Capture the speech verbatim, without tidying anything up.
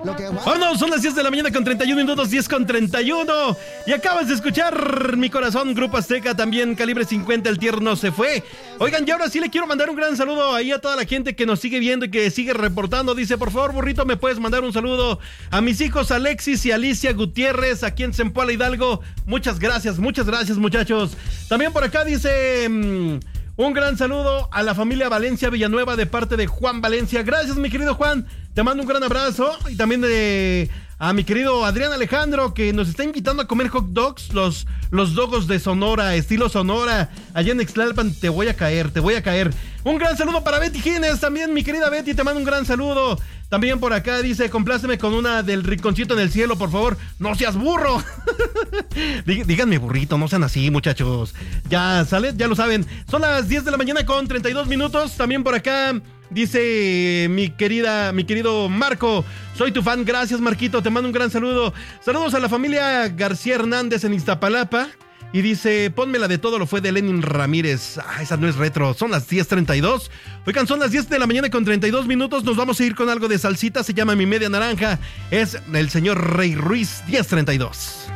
Lo que... Oh, no, son las diez de la mañana con treinta y uno minutos, diez con treinta y uno. Y acabas de escuchar Mi Corazón, Grupo Azteca, también Calibre cincuenta, El Tierno se fue. Oigan, y ahora sí le quiero mandar un gran saludo ahí a toda la gente que nos sigue viendo y que sigue reportando. Dice, por favor, burrito, ¿me puedes mandar un saludo a mis hijos Alexis y Alicia Gutiérrez aquí en Zempoala, Hidalgo? Muchas gracias, muchas gracias, muchachos. También por acá dice... Mmm, un gran saludo a la familia Valencia Villanueva de parte de Juan Valencia. Gracias, mi querido Juan. Te mando un gran abrazo. Y también de a mi querido Adrián Alejandro, que nos está invitando a comer hot dogs, los, los dogos de Sonora, estilo Sonora. Allá en Ixtlalpan, te voy a caer, te voy a caer. Un gran saludo para Betty Gines, también mi querida Betty, te mando un gran saludo. También por acá dice, compláceme con una del Rinconcito en el Cielo, por favor. ¡No seas burro! Díganme burrito, no sean así, muchachos. Ya, ¿sale? Ya lo saben. Son las diez de la mañana con treinta y dos minutos. También por acá dice mi querida, mi querido Marco, soy tu fan. Gracias, Marquito, te mando un gran saludo. Saludos a la familia García Hernández en Iztapalapa. Y dice, ponme la de Todo lo fue de Lenin Ramírez. Ah, esa no es retro. Son las diez treinta y dos. Oigan, son las diez de la mañana con treinta y dos minutos. Nos vamos a ir con algo de salsita. Se llama Mi Media Naranja. Es el señor Rey Ruiz, diez treinta y dos.